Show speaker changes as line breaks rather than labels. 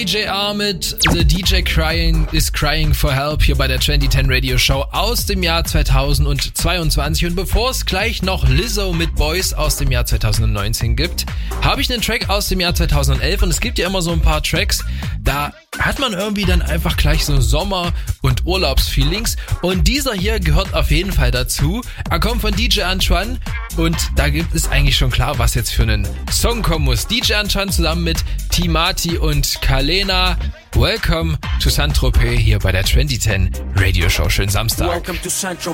JR mit The DJ is Crying for Help hier bei der 2010 Radio Show aus dem Jahr 2022. Und bevor es gleich noch Lizzo mit Boys aus dem Jahr 2019 gibt, habe ich einen Track aus dem Jahr 2011. Und es gibt ja immer so ein paar Tracks, da hat man irgendwie dann einfach gleich so Sommer- und Urlaubsfeelings. Und dieser hier gehört auf jeden Fall dazu. Er kommt von DJ Antoine und da gibt es eigentlich schon klar, was jetzt für einen Song kommen muss. DJ Antoine zusammen mit Timati und Kalena. Welcome to Saint-Tropez hier bei der 2010 Radio Show. Schönen Samstag.